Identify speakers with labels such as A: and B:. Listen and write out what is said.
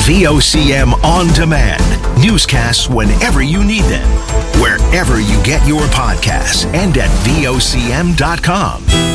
A: VOCM On Demand. Newscasts whenever you need them. Wherever you get your podcasts and at VOCM.com.